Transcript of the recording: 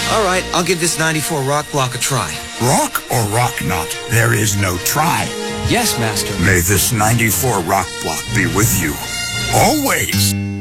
All right, I'll give this 94 rock block a try. Rock or rock not, there is no try. Yes, Master. May this 94 rock block be with you. Always.